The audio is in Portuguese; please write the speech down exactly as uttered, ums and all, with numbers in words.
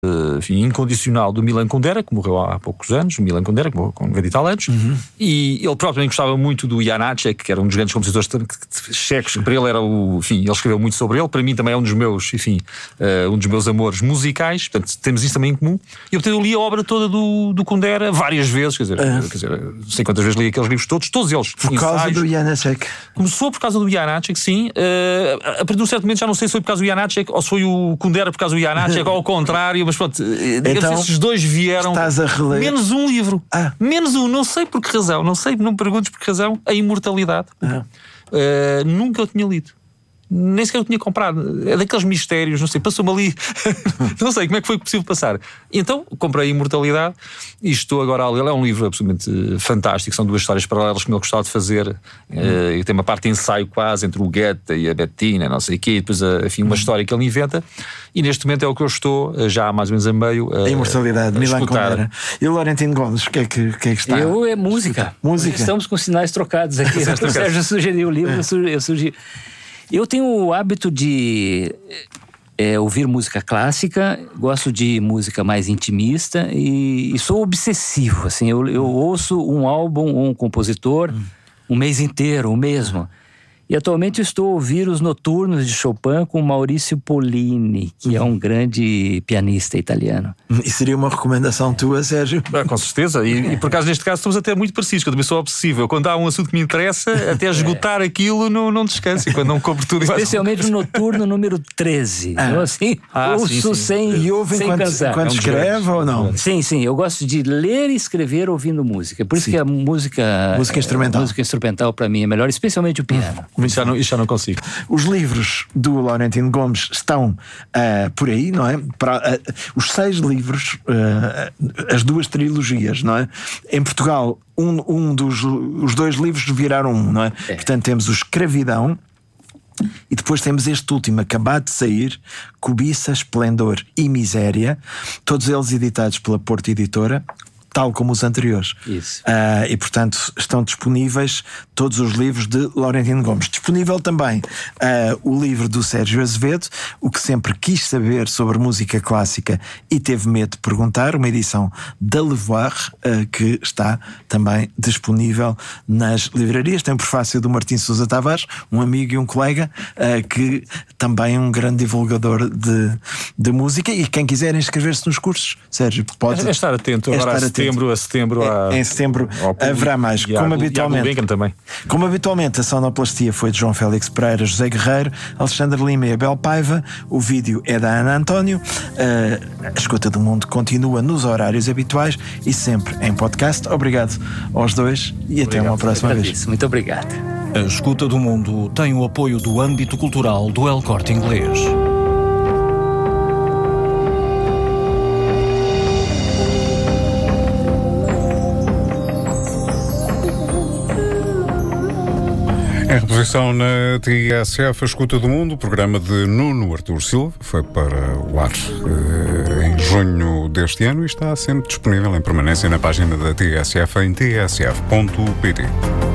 enfim, incondicional do Milan Kundera, que morreu há poucos anos, o Milan Kundera, que morreu com noventa e tal anos, uhum. E ele próprio também gostava muito do Janáček, que era um dos grandes compositores checos, que para ele era o, enfim, ele escreveu muito sobre ele, para mim também é um dos meus, enfim, uh, um dos meus amores musicais, portanto temos isso também em comum, e eu, eu li a obra toda do, do Kundera várias vezes, quer dizer, uh. quer dizer, não sei quantas vezes li aqueles livros todos, todos eles. Por causa ensaios. Do Janáček? Começou por causa do Janáček, sim, uh, a partir de um certo momento já não sei se foi por causa do Janáček, ou se foi o Kundera por causa do Janáček, ou ao contrário, mas pronto, então, esses dois vieram, estás a reler. Menos um livro, ah. menos um, não sei por que razão, não sei, não me perguntes por que razão, a Imortalidade. Ah. Uh, nunca eu tinha lido, nem sequer eu tinha comprado, é daqueles mistérios, não sei, passou-me ali, não sei como é que foi possível passar. Então comprei a Imortalidade e estou agora a ler. É um livro absolutamente fantástico, são duas histórias paralelas que ele gostava de fazer, hum. uh, e tem uma parte de ensaio quase entre o Goethe e a Bettina, não sei o quê, e depois uh, enfim, uma hum. história que ele inventa, e neste momento é o que eu estou, uh, já há mais ou menos a meio, uh, a Imortalidade, Milan Kundera. E o Laurentino Gomes, o que é que, que, é que está? Eu é música. música. Estamos com sinais trocados aqui. O Sérgio sugeriu o livro, é. eu sugeri. Eu tenho o hábito de é, ouvir música clássica, gosto de música mais intimista e, e sou obsessivo, assim, eu, eu ouço um álbum ou um compositor hum. um mês inteiro, o mesmo. E atualmente eu estou a ouvir os Noturnos de Chopin com Maurício Pollini, que é um grande pianista italiano. E seria uma recomendação tua, Sérgio? Ah, com certeza, e, e por acaso neste caso estamos até muito parecidos, que eu também sou obsessivo. Quando há um assunto que me interessa, até esgotar aquilo não, não descanso, e quando não compro tudo... Especialmente o Noturno número treze. Ah. Eu assim, ah, ouço sim, sim. sem E ouve sem enquanto, cansar. enquanto é um escreve ou não? Sim, sim, eu gosto de ler e escrever ouvindo música. Por isso sim. que a música... Música instrumental. A música instrumental para mim é melhor, especialmente o piano. Hum. Isso já não, isso já não consigo. Os livros do Laurentino Gomes estão uh, por aí, não é? Para, uh, os seis livros, uh, as duas trilogias, não é? Em Portugal, um, um dos os dois livros viraram um, não é? é? Portanto, temos o Escravidão e depois temos este último, acabado de sair, Cobiça, Esplendor e Miséria, todos eles editados pela Porto Editora, tal como os anteriores. Isso. Uh, e portanto estão disponíveis todos os livros de Laurentino Gomes. Disponível também uh, o livro do Sérgio Azevedo, O que sempre quis saber sobre música clássica e teve medo de perguntar, uma edição da Levoir, uh, que está também disponível nas livrarias. Tem o prefácio do Martim Sousa Tavares, um amigo e um colega, uh, que também é um grande divulgador de, de música, e quem quiser inscrever-se nos cursos, Sérgio, pode é estar atento. É agora estar a setembro, a setembro é, a, em setembro haverá mais, como a, habitualmente. Também. Como habitualmente, a sonoplastia foi de João Félix Pereira, José Guerreiro, Alexandre Lima e Abel Paiva. O vídeo é da Ana António. Uh, a Escuta do Mundo continua nos horários habituais e sempre em podcast. Obrigado aos dois e obrigado. Até uma próxima vez. Muito obrigado. A Escuta do Mundo tem o apoio do âmbito cultural do El Corte Inglês. Em reposição na T S F, a Escuta do Mundo, o programa de Nuno Artur Silva, foi para o ar eh, em junho deste ano e está sempre disponível em permanência na página da T S F em t s f ponto p t.